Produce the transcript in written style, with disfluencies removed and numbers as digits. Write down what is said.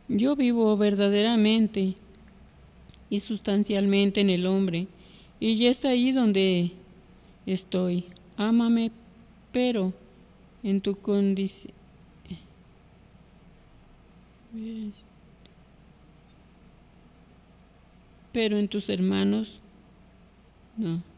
Yo vivo verdaderamente y sustancialmente en el hombre, y ya está ahí donde estoy. Ámame, pero en tu condición, pero en tus hermanos no.